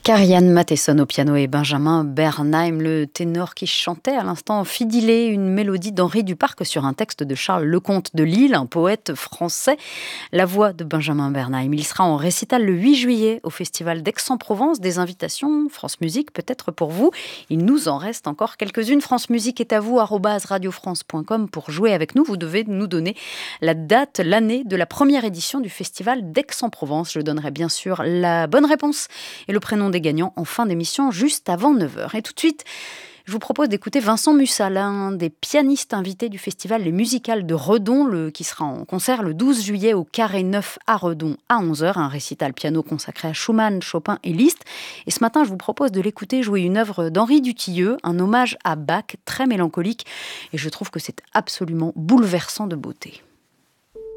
Karianne Matheson au piano et Benjamin Bernheim, le ténor qui chantait à l'instant, fidilé une mélodie d'Henri Duparc sur un texte de Charles Lecomte de Lisle, un poète français. La voix de Benjamin Bernheim. Il sera en récital le 8 juillet au Festival d'Aix-en-Provence. Des invitations, France Musique peut-être pour vous. Il nous en reste encore quelques-unes. France Musique est à vous, @radiofrance.com pour jouer avec nous. Vous devez nous donner la date, l'année de la première édition du Festival d'Aix-en-Provence. Je donnerai bien sûr la bonne réponse et le prénom des gagnants en fin d'émission, juste avant 9h. Et tout de suite, je vous propose d'écouter Vincent Mussa, l'un des pianistes invités du festival Les Musicales de Redon, qui sera en concert le 12 juillet au Carré Neuf à Redon à 11h, un récital piano consacré à Schumann, Chopin et Liszt. Et ce matin, je vous propose de l'écouter jouer une œuvre d'Henri Dutilleux, un hommage à Bach très mélancolique. Et je trouve que c'est absolument bouleversant de beauté.